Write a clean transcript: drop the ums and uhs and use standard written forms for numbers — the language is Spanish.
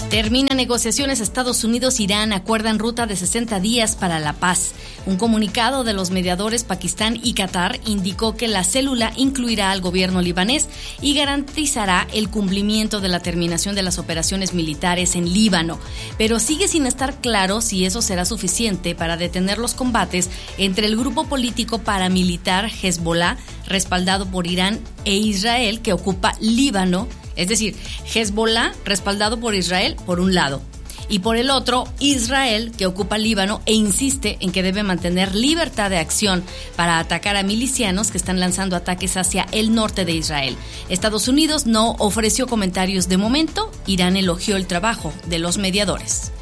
Termina negociaciones. Estados Unidos-Irán acuerdan ruta de 60 días para la paz. Un comunicado de los mediadores Pakistán y Qatar indicó que la célula incluirá al gobierno libanés y garantizará el cumplimiento de la terminación de las operaciones militares en Líbano. Pero sigue sin estar claro si eso será suficiente para detener los combates entre el grupo político paramilitar Hezbollah, respaldado por Irán, e Israel, que ocupa Líbano. Es decir, Hezbollah, respaldado por Israel, por un lado, y por el otro, Israel, que ocupa Líbano e insiste en que debe mantener libertad de acción para atacar a milicianos que están lanzando ataques hacia el norte de Israel. Estados Unidos no ofreció comentarios de momento. Irán elogió el trabajo de los mediadores.